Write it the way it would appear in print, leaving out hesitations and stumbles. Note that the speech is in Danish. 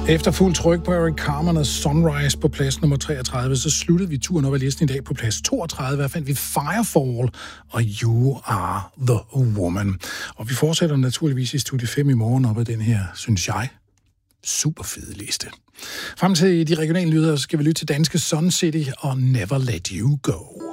Efter fuld tryk på Eric Carmen og Sunrise på plads nummer 33, så sluttede vi turen op ad listen i dag på plads 32. Der fandt vi Firefall og You Are The Woman. Og vi fortsætter naturligvis i Studie 5 i morgen op ad den her, synes jeg, super fede liste. Frem til de regionale nyheder, så skal vi lytte til danske Sun City og Never Let You Go.